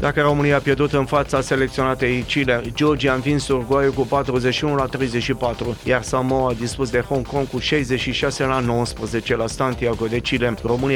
Dacă România a pierdut în fața selecționatei Chile, Georgia a învins Uruguay cu 41-34, iar Samoa a dispus de Hong Kong cu 66-19 la Santiago de Chile. România